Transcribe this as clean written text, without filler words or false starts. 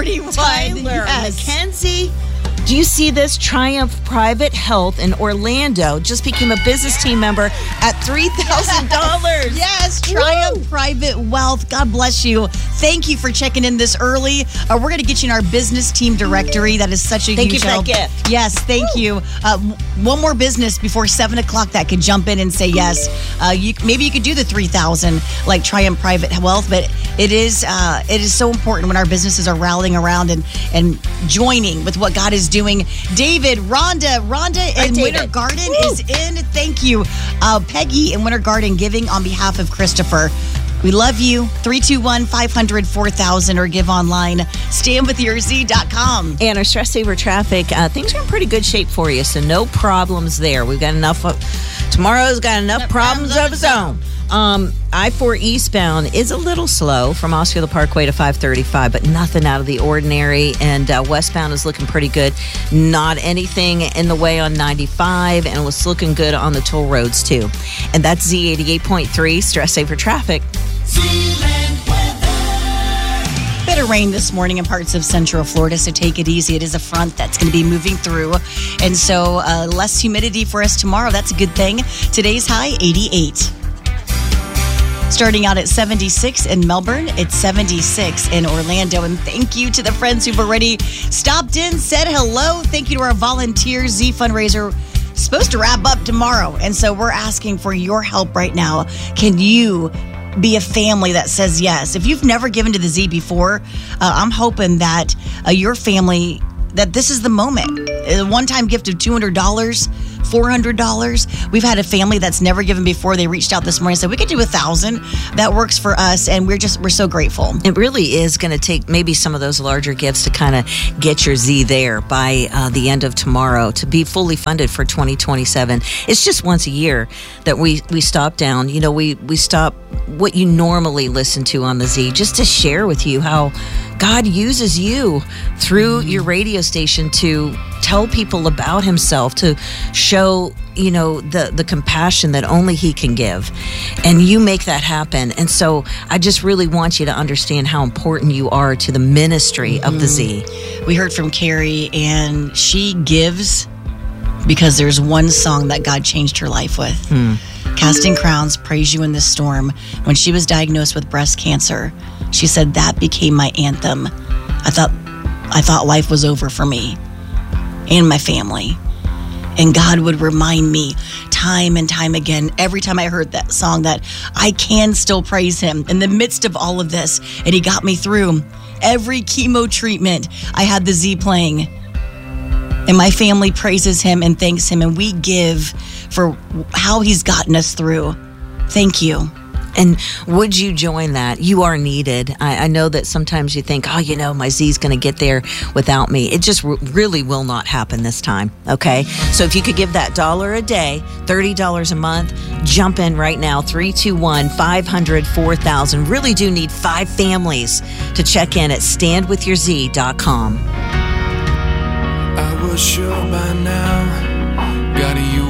41. Tyler Yes. McKenzie. Do you see this? Triumph Private Health in Orlando just became a business team member at $3,000. Yes, Triumph Woo! Private Wealth. God bless you. Thank you for checking in this early. We're going to get you in our business team directory. That is such a Thank huge you for help. that gift. Yes, thank you. One more business before 7 o'clock that could jump in and say yes. Maybe you could do the 3,000 like Triumph Private Wealth, but it is so important when our businesses are rallying around and joining with what God is doing. David, Rhonda in Winter Garden is in. Thank you. Peggy in Winter Garden giving on behalf of Christopher. We love you. 321-500-4000 or give online. StandWithYourZ.com. And our Stress Saver Traffic, things are in pretty good shape for you, so no problems there. We've got enough. Tomorrow's got enough problems of its own. I-4 eastbound is a little slow from Osceola Parkway to 535, but nothing out of the ordinary. And westbound is looking pretty good. Not anything in the way on 95, and it's looking good on the toll roads, too. And that's Z88.3, Stress Saver Traffic. Bit of rain this morning in parts of central Florida, so take it easy. It is a front that's going to be moving through. And so less humidity for us tomorrow. That's a good thing. Today's high, 88. Starting out at 76 in Melbourne, it's 76 in Orlando. And thank you to the friends who've already stopped in, said hello. Thank you to our volunteers. Z Fundraiser supposed to wrap up tomorrow. And so we're asking for your help right now. Can you be a family that says yes? If you've never given to the Z before, I'm hoping that your family, that this is the moment. A one-time gift of $200, $400. We've had a family that's never given before. They reached out this morning and said, we could do 1,000. That works for us. And we're so grateful. It really is going to take maybe some of those larger gifts to kind of get your Z there by the end of tomorrow to be fully funded for 2027. It's just once a year that we stop down. You know, we stop what you normally listen to on the Z just to share with you how God uses you through your radio station to tell people about himself, to show, you know, the compassion that only he can give. And you make that happen. And so I just really want you to understand how important you are to the ministry of the Z. We heard from Carrie, and she gives because there's one song that God changed her life with. Casting Crowns, Praise You in This Storm. When she was diagnosed with breast cancer, she said that became my anthem. I thought life was over for me and my family. And God would remind me time and time again, every time I heard that song, that I can still praise him in the midst of all of this. And he got me through every chemo treatment. I had the Z playing. And my family praises him and thanks him. And we give for how he's gotten us through. Thank you. And would you join that? You are needed. I know that sometimes you think, oh, you know, my Z's going to get there without me. It just really will not happen this time, okay? So if you could give that $1 a day, $30 a month, jump in right now, 321-500-4000. Really do need 5 families to check in at standwithyourz.com. I was sure by now, God, you